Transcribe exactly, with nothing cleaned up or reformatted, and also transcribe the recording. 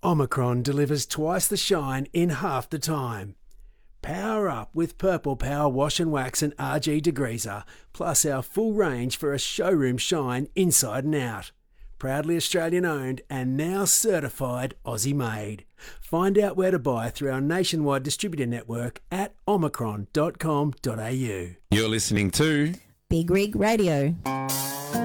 Omicron delivers twice the shine in half the time. Power up with Purple Power Wash and Wax and R G Degreaser, plus our full range for a showroom shine inside and out. Proudly Australian owned and now certified Aussie made. Find out where to buy through our nationwide distributor network at omicron dot com dot a u. You're listening to Big Rig Radio.